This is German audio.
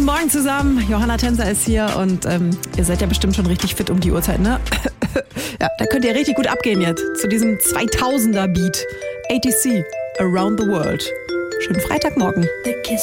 Guten Morgen zusammen. Johanna Tänzer ist hier und ihr seid ja bestimmt schon richtig fit um die Uhrzeit, ne? Ja, da könnt ihr richtig gut abgehen jetzt zu diesem 2000er Beat. ATC, Around the World. Schönen Freitagmorgen.